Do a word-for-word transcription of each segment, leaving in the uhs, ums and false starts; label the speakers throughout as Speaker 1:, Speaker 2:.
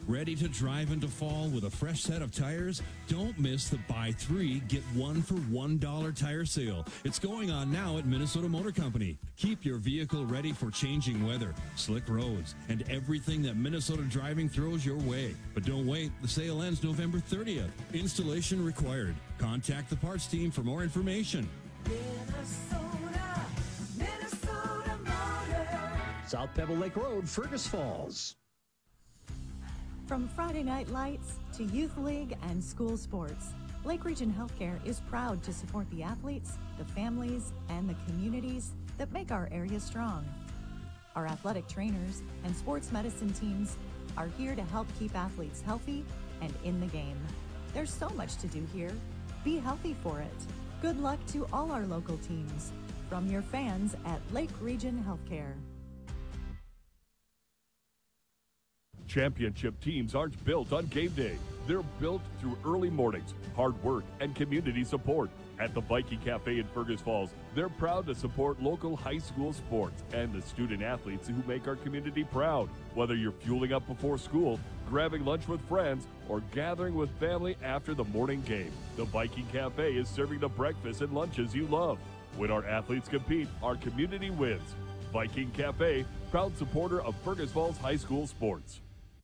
Speaker 1: Ready to drive into fall with a fresh set of tires? Don't miss the buy three, get one for one dollar tire sale. It's going on now at Minnesota Motor Company. Keep your vehicle ready for changing weather, slick roads, and everything that Minnesota driving throws your way. But don't wait, the sale ends November thirtieth. Installation required. Contact the parts team for more information.
Speaker 2: Minnesota, Minnesota Motor.
Speaker 3: South Pebble Lake Road, Fergus Falls.
Speaker 4: From Friday Night Lights to Youth League and school sports, Lake Region Healthcare is proud to support the athletes, the families, and the communities that make our area strong. Our athletic trainers and sports medicine teams are here to help keep athletes healthy and in the game. There's so much to do here. Be healthy for it. Good luck to all our local teams. From your fans at Lake Region Healthcare.
Speaker 5: Championship teams aren't built on game day. They're built through early mornings, hard work, and community support. At the Viking Cafe in Fergus Falls, they're proud to support local high school sports and the student athletes who make our community proud. Whether you're fueling up before school, grabbing lunch with friends, or gathering with family after the morning game, the Viking Cafe is serving the breakfast and lunches you love. When our athletes compete, our community wins. Viking Cafe, proud supporter of Fergus Falls High School sports.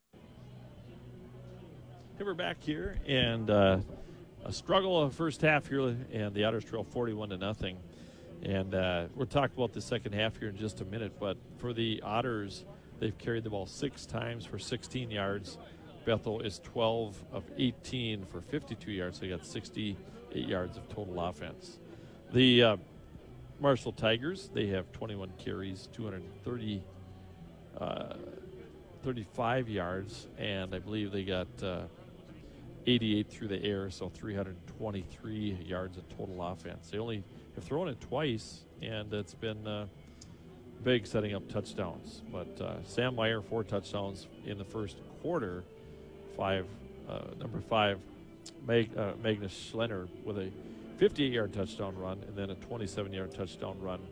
Speaker 6: Hey, we're back here, and uh, a struggle of first half here, and the Otters trail forty-one to nothing. And uh, we'll talk about the second half here in just a minute. But for the Otters, they've carried the ball six times for sixteen yards. Bethel is twelve of eighteen for fifty-two yards. So they got sixty-eight yards of total offense. The uh, Marshall Tigers, they have twenty-one carries, two hundred thirty, uh, thirty-five yards, and I believe they got Uh, eighty-eight through the air, so three hundred twenty-three yards of total offense. They only have thrown it twice, and it's been uh, big setting up touchdowns. But uh, Sam Meyer, four touchdowns in the first quarter. Five, uh, number five, Mag, uh, Magnus Schlenner with a fifty-eight-yard touchdown run, and then a twenty-seven-yard touchdown run.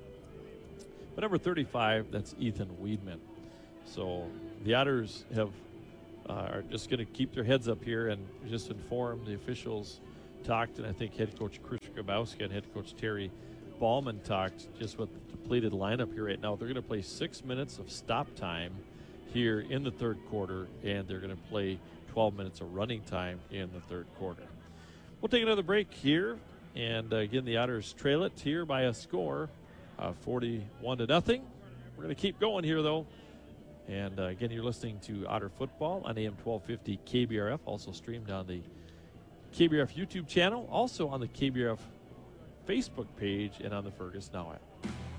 Speaker 6: But number thirty-five, that's Ethan Weidman. So the Otters have Uh, are just going to keep their heads up here and just inform the officials. Talked, and I think head coach Chris Grabowski and head coach Terry Ballman talked just with the depleted lineup here right now. They're going to play six minutes of stop time here in the third quarter, and they're going to play twelve minutes of running time in the third quarter. We'll take another break here, and uh, again, the Otters trail it here by a score of forty-one to nothing. We're going to keep going here, though. And uh, again, you're listening to Otter Football on A M twelve fifty K B R F, also streamed on the K B R F YouTube channel, also on the K B R F Facebook page and on the Fergus Now app.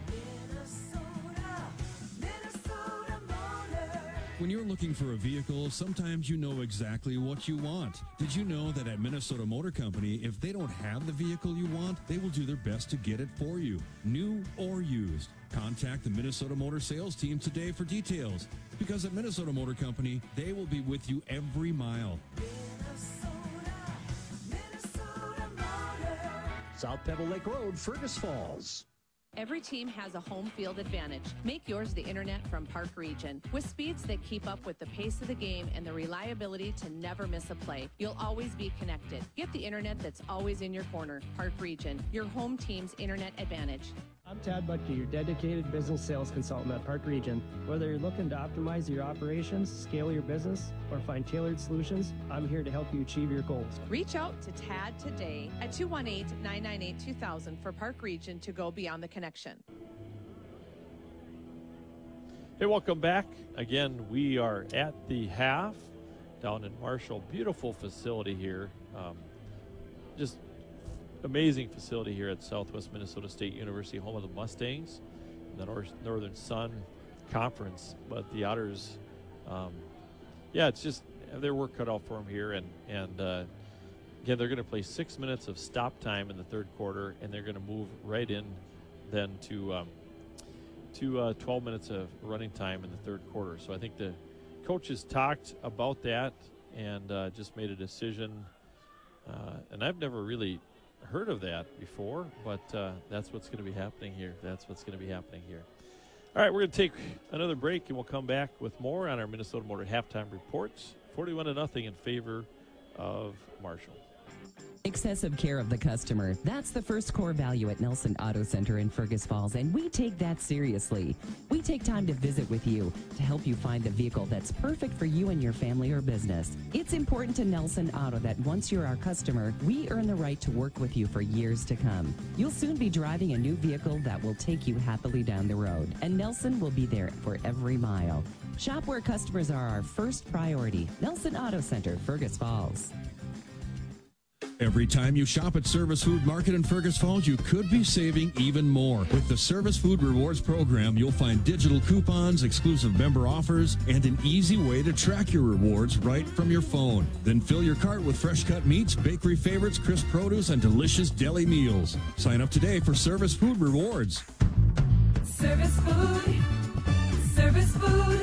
Speaker 2: Minnesota, Minnesota Motor.
Speaker 1: When you're looking for a vehicle, sometimes you know exactly what you want. Did you know that at Minnesota Motor Company, if they don't have the vehicle you want, they will do their best to get it for you, new or used? Contact the Minnesota Motor sales team today for details, because at Minnesota Motor Company, they will be with you every mile.
Speaker 2: Minnesota, Minnesota Motor.
Speaker 3: South Pebble Lake Road, Fergus Falls.
Speaker 7: Every team has a home field advantage. Make yours the internet from Park Region. With speeds that keep up with the pace of the game and the reliability to never miss a play, you'll always be connected. Get the internet that's always in your corner. Park Region, your home team's internet advantage.
Speaker 8: I'm Tad Butke, your dedicated business sales consultant at Park Region. Whether you're looking to optimize your operations, scale your business, or find tailored solutions, I'm here to help you achieve your goals.
Speaker 7: Reach out to Tad today at two one eight, nine nine eight, two thousand for Park Region to go beyond the connection.
Speaker 6: Hey, welcome back. Again, we are at the half down in Marshall. Beautiful facility here. Um, just amazing facility here at Southwest Minnesota State University, home of the Mustangs, the North, Northern Sun Conference. But the Otters, um, yeah, it's just their work cut out for them here. And, and uh, again, they're going to play six minutes of stop time in the third quarter, and they're going to move right in then to um, to uh, twelve minutes of running time in the third quarter. So I think the coaches talked about that and uh, just made a decision. Uh, and I've never really heard of that before, but uh, that's what's going to be happening here. That's what's going to be happening here. All right, we're going to take another break, and we'll come back with more on our Minnesota Motor halftime reports. forty-one to nothing in favor of Marshall.
Speaker 9: Excessive care of the customer. That's the first core value at Nelson Auto Center in Fergus Falls, and we take that seriously. We take time to visit with you to help you find the vehicle that's perfect for you and your family or business. It's important to Nelson Auto that once you're our customer, we earn the right to work with you for years to come. You'll soon be driving a new vehicle that will take you happily down the road, and Nelson will be there for every mile. Shop where customers are our first priority. Nelson Auto Center, Fergus Falls.
Speaker 1: Every time you shop at Service Food Market in Fergus Falls, you could be saving even more. With the Service Food Rewards program, you'll find digital coupons, exclusive member offers, and an easy way to track your rewards right from your phone. Then fill your cart with fresh cut meats, bakery favorites, crisp produce, and delicious deli meals. Sign up today for Service Food Rewards.
Speaker 2: Service food, service food,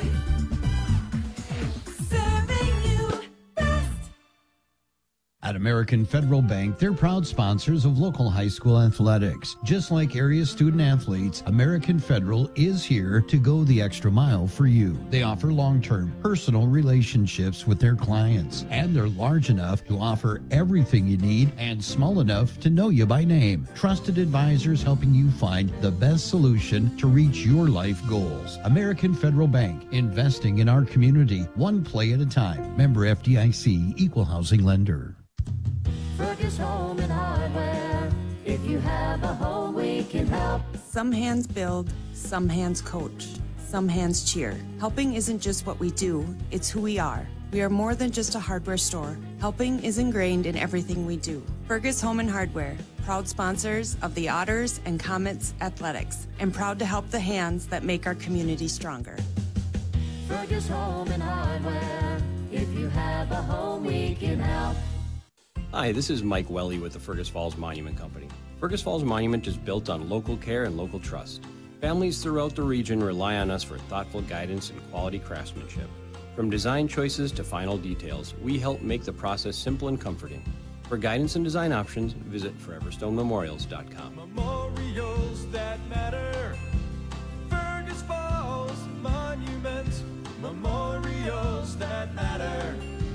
Speaker 2: serving you best.
Speaker 10: At American Federal Bank, they're proud sponsors of local high school athletics. Just like area student athletes, American Federal is here to go the extra mile for you. They offer long-term personal relationships with their clients, and they're large enough to offer everything you need and small enough to know you by name. Trusted advisors helping you find the best solution to reach your life goals. American Federal Bank, investing in our community, one play at a time. Member F D I C, Equal Housing Lender.
Speaker 2: Fergus Home and Hardware. If you have a home, we can help.
Speaker 11: Some hands build, some hands coach, some hands cheer. Helping isn't just what we do, it's who we are. We are more than just a hardware store. Helping is ingrained in everything we do. Fergus Home and Hardware, proud sponsors of the Otters and Comets Athletics, and proud to help the hands that make our community stronger.
Speaker 2: Fergus Home and Hardware. If you have a home, we can help.
Speaker 12: Hi, this is Mike Welly with the Fergus Falls Monument Company. Fergus Falls Monument is built on local care and local trust. Families throughout the region rely on us for thoughtful guidance and quality craftsmanship. From design choices to final details, we help make the process simple and comforting. For guidance and design options, visit forever stone memorials dot com.
Speaker 2: Memorials that matter. Fergus Falls Monument. Memorials that matter.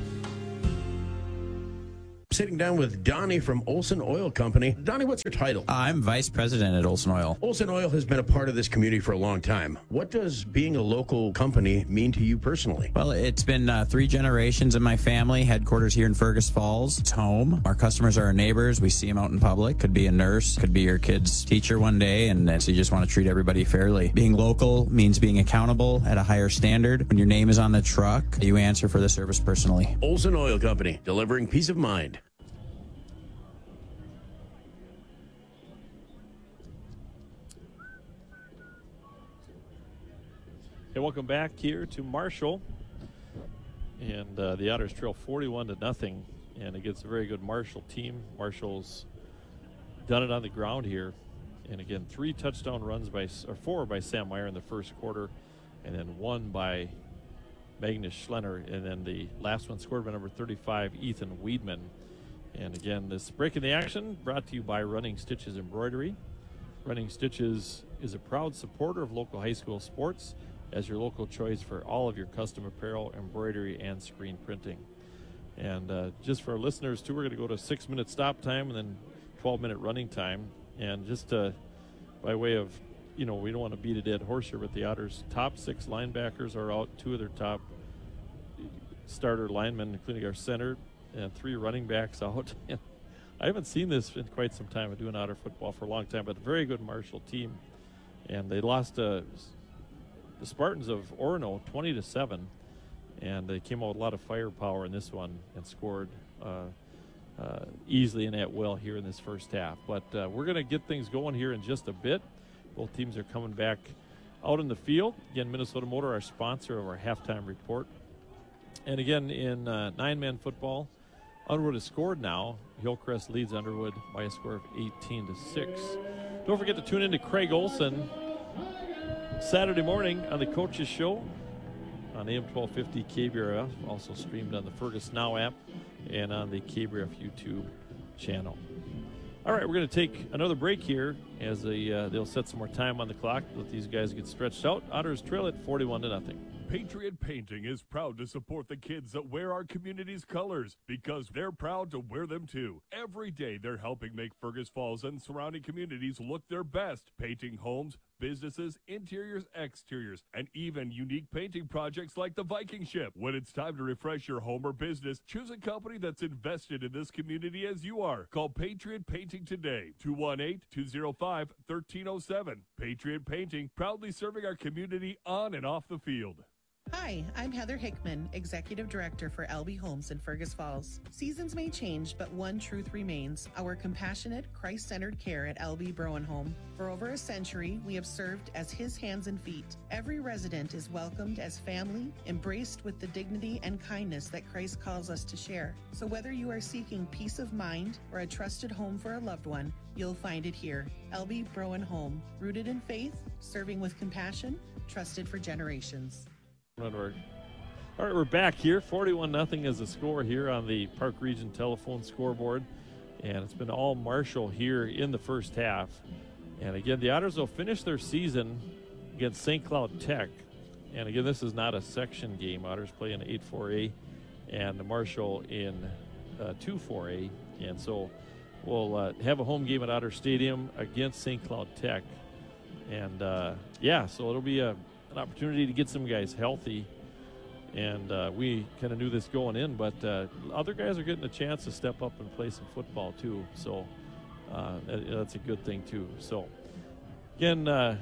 Speaker 13: Sitting down with Donnie from Olson Oil Company. Donnie, what's your title?
Speaker 14: I'm Vice President at Olson Oil.
Speaker 13: Olson Oil has been a part of this community for a long time. What does being a local company mean to you personally?
Speaker 14: Well, it's been uh, three generations in my family, headquarters here in Fergus Falls. It's home. Our customers are our neighbors. We see them out in public. Could be a nurse, could be your kid's teacher one day, and so you just want to treat everybody fairly. Being local means being accountable at a higher standard. When your name is on the truck, you answer for the service personally.
Speaker 13: Olson Oil Company, delivering peace of mind.
Speaker 6: Hey, welcome back here to Marshall. And uh, the Otters trail forty-one to nothing, and against a very good Marshall team. Marshall's done it on the ground here. And again, three touchdown runs by, or four by Sam Meyer in the first quarter, and then one by Magnus Schlenner. And then the last one scored by number thirty-five, Ethan Weedman. And again, this break in the action brought to you by Running Stitches Embroidery. Running Stitches is a proud supporter of local high school sports as your local choice for all of your custom apparel, embroidery, and screen printing. And uh, just for our listeners, too, we're going to go to six-minute stop time and then twelve-minute running time. And just uh, by way of, you know, we don't want to beat a dead horse here, but the Otters' top six linebackers are out, two of their top starter linemen, including our center, and three running backs out. I haven't seen this in quite some time. I've been doing Otter football for a long time, but a very good Marshall team. And they lost uh, the Spartans of Orono twenty to seven, and they came out with a lot of firepower in this one and scored uh, uh, easily and at will here in this first half. But uh, we're going to get things going here in just a bit. Both teams are coming back out in the field. Again, Minnesota Motor, our sponsor of our halftime report. And again, in uh, nine-man football, Underwood has scored now. Hillcrest leads Underwood by a score of eighteen to six. Don't forget to tune in to Craig Olson Saturday morning on the Coaches Show on A M twelve fifty K B R F, also streamed on the Fergus Now app and on the K B R F YouTube channel. All right, we're going to take another break here as they, uh, they'll set some more time on the clock. Let these guys get stretched out. Otters trail at forty-one to nothing.
Speaker 5: Patriot Painting is proud to support the kids that wear our community's colors because they're proud to wear them too. Every day they're helping make Fergus Falls and surrounding communities look their best, painting homes, businesses, interiors, exteriors, and even unique painting projects like the Viking ship. When it's time to refresh your home or business, choose a company that's invested in this community as you are. Call Patriot Painting today, two one eight, two oh five, one three oh seven. Patriot Painting, proudly serving our community on and off the field.
Speaker 15: Hi, I'm Heather Hickman, Executive Director for L B Homes in Fergus Falls. Seasons may change, but one truth remains: our compassionate, Christ-centered care at L B Browen Home. For over a century, we have served as His hands and feet. Every resident is welcomed as family, embraced with the dignity and kindness that Christ calls us to share. So whether you are seeking peace of mind or a trusted home for a loved one, you'll find it here. L B Browen Home, rooted in faith, serving with compassion, trusted for generations.
Speaker 6: All right, we're back here. forty-one nothing is the score here on the Park Region telephone scoreboard. And it's been all Marshall here in the first half. And again, the Otters will finish their season against Saint Cloud Tech. And again, this is not a section game. Otters play in eight four A and Marshall in uh, two four A. And so we'll uh, have a home game at Otter Stadium against Saint Cloud Tech. And uh, yeah, so it'll be a an opportunity to get some guys healthy, and uh, we kind of knew this going in, but uh, other guys are getting a chance to step up and play some football too, so uh, that, that's a good thing too. So again, uh,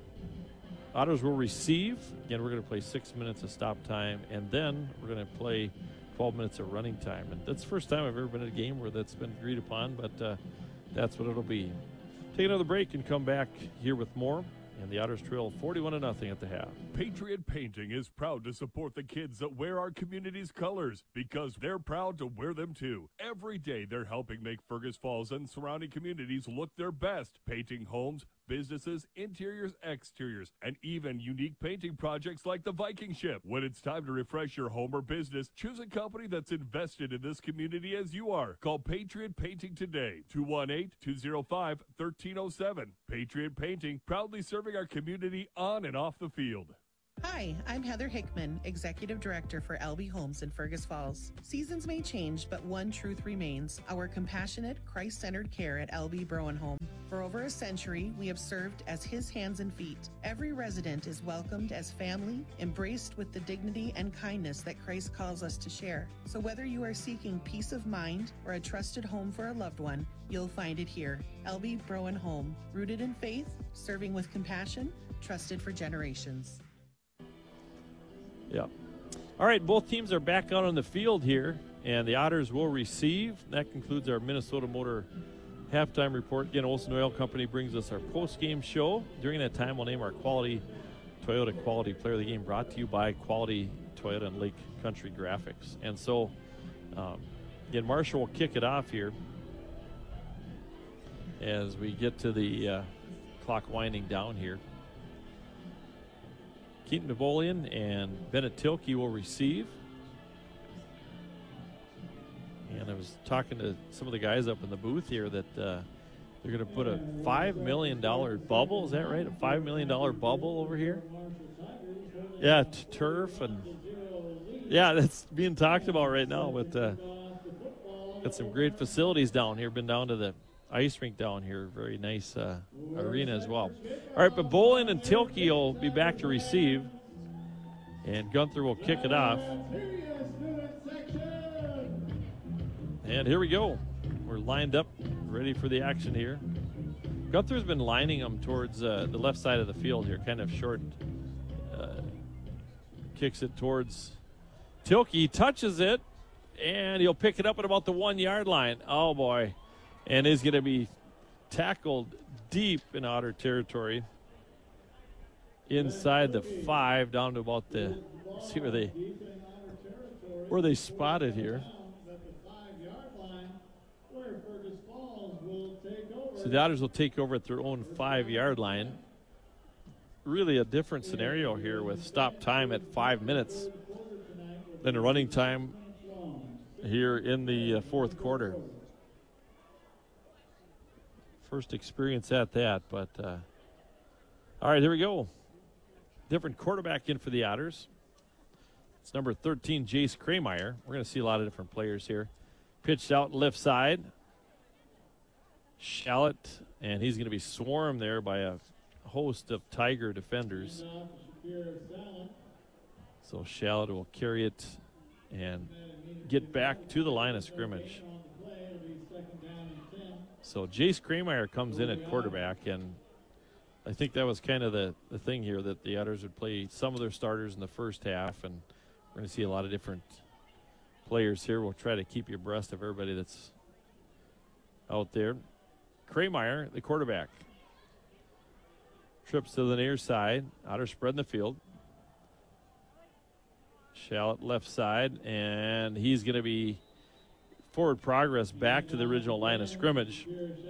Speaker 6: Otters will receive. Again, we're going to play six minutes of stop time, and then we're going to play twelve minutes of running time, and that's the first time I've ever been at a game where that's been agreed upon, but uh, that's what it'll be. Take another break and come back here with more. And the Otters trail forty-one to nothing at the half.
Speaker 5: Patriot Painting is proud to support the kids that wear our community's colors because they're proud to wear them too. Every day they're helping make Fergus Falls and surrounding communities look their best, painting homes, businesses, interiors, exteriors, and even unique painting projects like the Viking ship. When it's time to refresh your home or business, choose a company that's invested in this community as you are. Call Patriot Painting today, two one eight, two oh five, one three oh seven. Patriot Painting, proudly serving our community on and off the field.
Speaker 15: Hi, I'm Heather Hickman, Executive Director for L B Homes in Fergus Falls. Seasons may change, but one truth remains: our compassionate, Christ-centered care at L B Browen Home. For over a century, we have served as His hands and feet. Every resident is welcomed as family, embraced with the dignity and kindness that Christ calls us to share. So whether you are seeking peace of mind or a trusted home for a loved one, you'll find it here. L B Browen Home, rooted in faith, serving with compassion, trusted for generations.
Speaker 6: Yeah. All right, both teams are back out on the field here, and the Otters will receive. That concludes our Minnesota Motor halftime report. Again, Olson Oil Company brings us our post-game show. During that time, we'll name our Quality Toyota Quality Player of the Game, brought to you by Quality Toyota and Lake Country Graphics. And so, um, again, Marshall will kick it off here as we get to the uh, clock winding down here. Keaton Napoleon and Bennett Tilke will receive. And I was talking to some of the guys up in the booth here that uh, they're going to put a five million dollars bubble. Is that right? A five million dollars bubble over here? Yeah, t- turf. And yeah, that's being talked about right now. With uh, got some great facilities down here. Been down to the ice rink down here. Very nice uh, arena as well. All right, but Bolin and Tilke will be back to receive. And Gunther will kick it off. And here we go. We're lined up, ready for the action here. Gunther's been lining them towards uh, the left side of the field here, kind of short. Uh, kicks it towards Tilke, touches it, and he'll pick it up at about the one-yard line. Oh, boy. And is going to be tackled deep in Otter territory. Inside the five, down to about the, let's see where they, where they spotted here. So the Otters will take over at their own five-yard line. Really a different scenario here with stop time at five minutes than a running time here in the uh, fourth quarter. First experience at that, but uh, all right, here we go. Different quarterback in for the Otters. It's number thirteen, Jace Krameyer. We're going to see a lot of different players here. Pitched out left side. Shallot, and he's going to be swarmed there by a host of Tiger defenders. So Shallot will carry it and get back to the line of scrimmage. So Jace Krameyer comes in at quarterback, and I think that was kind of the, the thing here, that the Otters would play some of their starters in the first half, and we're going to see a lot of different players here. We'll try to keep you abreast of everybody that's out there. Krameyer, the quarterback. Trips to the near side. Otters spreading the field. Shallot left side, and he's going to be forward progress back to the original line of scrimmage.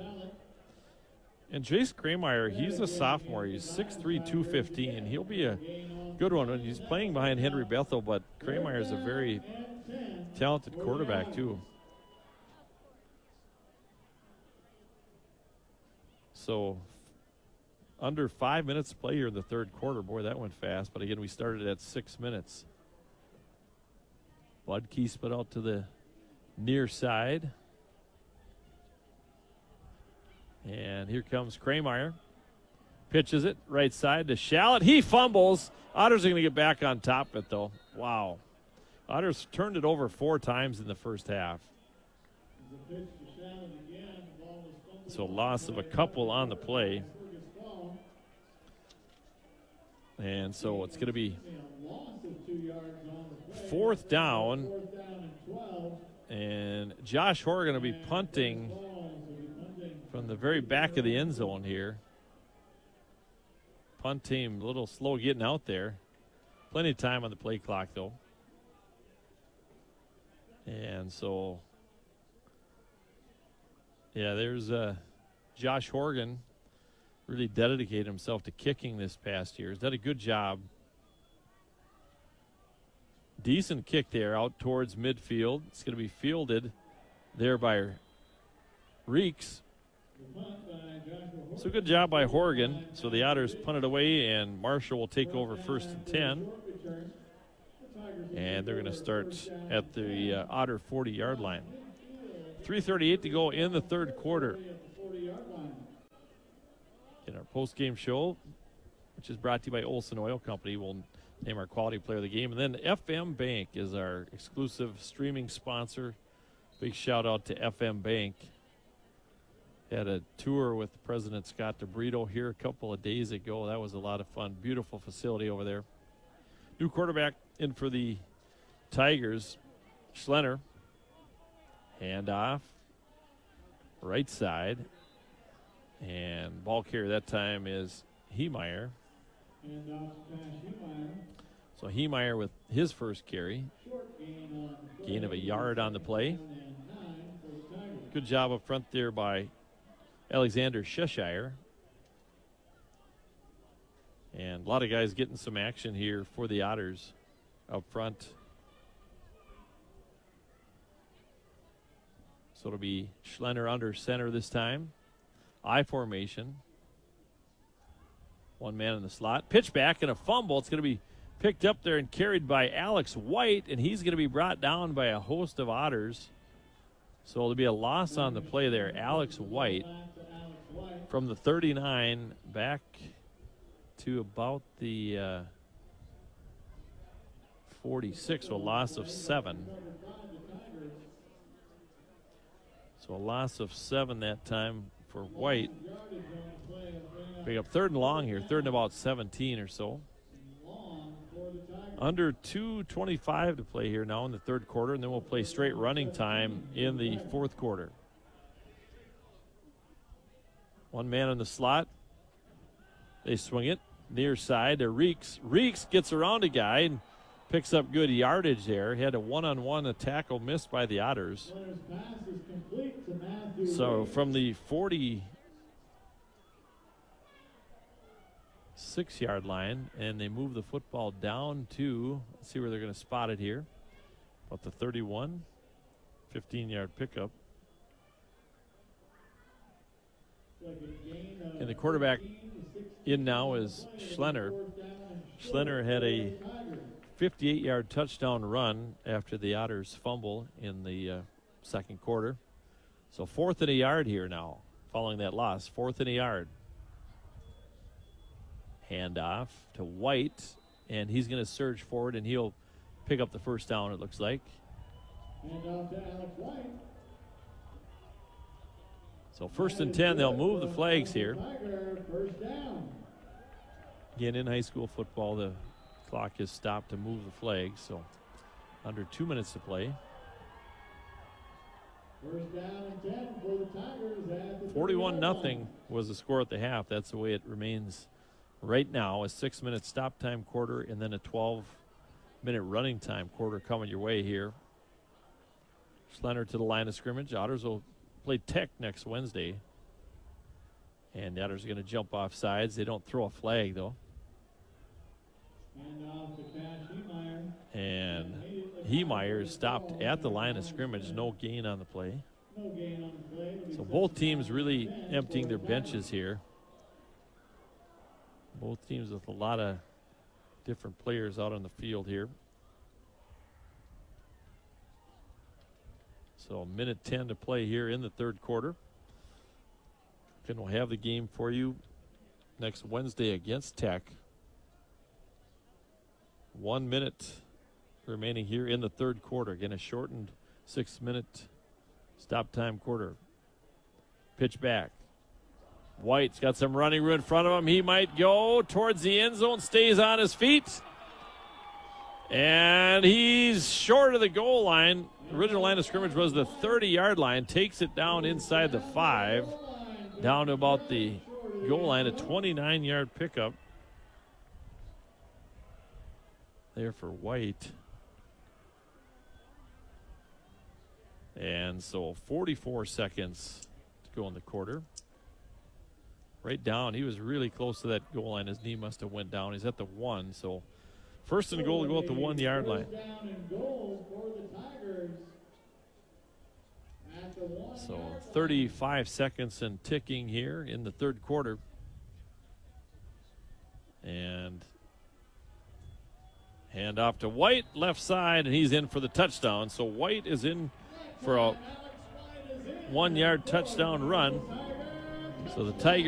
Speaker 6: And Jace Krameyer, he's a sophomore. He's six three, two fifteen. He'll be a good one. He's playing behind Henry Bethel, but Krameyer is a very talented quarterback, too. So under five minutes to play here in the third quarter. Boy, that went fast. But again, we started at six minutes. Budke split out to the near side. And here comes Krameyer. Pitches it right side to Shallot. He fumbles. Otters are going to get back on top of it, though. Wow. Otters turned it over four times in the first half. So loss of a couple on the play. And so it's going to be fourth down. And Josh Horgan going to be punting from the very back of the end zone here. Punt team a little slow getting out there. Plenty of time on the play clock, though. And so, yeah, there's uh, Josh Horgan. Really dedicated himself to kicking this past year. He's done a good job. Decent kick there out towards midfield. It's going to be fielded there by Reeks. So good job by Horgan. So the Otters punt it away, and Marshall will take over first and ten. And they're going to start at the uh, Otter forty-yard line. three thirty-eight to go in the third quarter. In our post-game show, which is brought to you by Olson Oil Company, we'll name our quality player of the game. And then F M Bank is our exclusive streaming sponsor. Big shout-out to F M Bank. Had a tour with President Scott DeBrito here a couple of days ago. That was a lot of fun. Beautiful facility over there. New quarterback in for the Tigers, Schlenner. Handoff. Right side. And ball carrier that time is Heemeyer. So Heemeyer with his first carry. Gain of a yard on the play. Good job up front there by Alexander Cheshire. And a lot of guys getting some action here for the Otters up front. So it'll be Schlenner under center this time. I formation. One man in the slot. Pitch back and a fumble. It's going to be picked up there and carried by Alex White, and he's going to be brought down by a host of Otters. So it'll be a loss on the play there. Alex White from the thirty-nine back to about the uh, forty-six, so a loss of seven. So a loss of seven that time for White. Pick up third and long here, third and about seventeen or so. Under two twenty-five to play here now in the third quarter, and then we'll play straight running time in the fourth quarter. One man in the slot. They swing it near side to Reeks. Reeks gets around a guy and picks up good yardage there. He had a one-on-one a tackle missed by the Otters. So from the forty-six-yard line, and they move the football down to, let's see where they're going to spot it here, about the thirty-one, fifteen-yard pickup. And the quarterback in now is Schlenner. Schlenner had a fifty-eight-yard touchdown run after the Otters fumble in the uh, second quarter. So fourth and a yard here now, following that loss. Fourth and a yard. Handoff to White, and he's going to surge forward, and he'll pick up the first down, it looks like.
Speaker 16: Handoff to Alex White.
Speaker 6: So first and ten, they'll move the flags here.
Speaker 16: First down.
Speaker 6: Again, in high school football, the clock is stopped to move the flags, so under two minutes to play.
Speaker 16: First down and ten for the Tigers at the
Speaker 6: forty-one nothing was the score at the half. That's the way it remains right now. A six-minute stop time quarter and then a twelve-minute running time quarter coming your way here. Schlenner to the line of scrimmage. Otters will play Tech next Wednesday. And the Otters are going to jump off sides. They don't throw a flag, though.
Speaker 16: And off to Cash Heemeyer.
Speaker 6: And Heemeyer is stopped at the line of scrimmage. No gain on the play.
Speaker 16: No gain on the play.
Speaker 6: So both teams really emptying their benches here. Both teams with a lot of different players out on the field here. So a minute ten to play here in the third quarter. And we'll have the game for you next Wednesday against Tech. One minute remaining here in the third quarter. Again, a shortened six-minute stop time quarter. Pitch back. White's got some running room in front of him. He might go towards the end zone, stays on his feet. And he's short of the goal line. The original line of scrimmage was the thirty-yard line. Takes it down inside the five. Down to about the goal line, a twenty-nine-yard pickup there for White. And so forty-four seconds to go in the quarter. Right down. He was really close to that goal line. His knee must have went down. He's at the one. So first and goal to go at the one-yard line.
Speaker 16: Down and goal for the Tigers.
Speaker 6: So thirty-five seconds and ticking here in the third quarter. And hand off to White, left side, and he's in for the touchdown. So White is in for a one-yard touchdown run. So the Tigers